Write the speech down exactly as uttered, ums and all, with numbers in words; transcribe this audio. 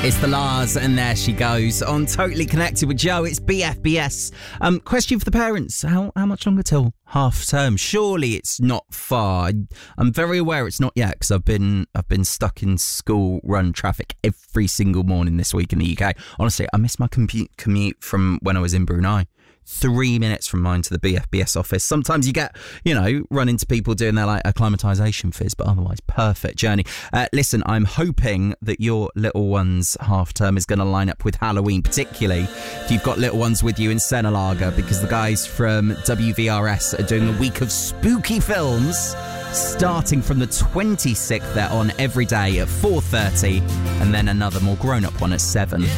It's the Lars, and there she goes on Totally Connected with Joe. It's B F B S. Um, question for the parents: How how much longer till half term? Surely it's not far. I'm very aware it's not yet because I've been I've been stuck in school run traffic every single morning this week in the U K. Honestly, I miss my commute commute from when I was in Brunei. Three minutes from mine to the B F B S office. Sometimes you get, you know, run into people doing their like acclimatisation fizz, but otherwise, perfect journey. Uh, listen, I'm hoping that your little one's half term is going to line up with Halloween, particularly if you've got little ones with you in Senalaga, because the guys from W V R S are doing a week of spooky films starting from the twenty-sixth. They're on every day at four thirty, and then another more grown-up one at seven.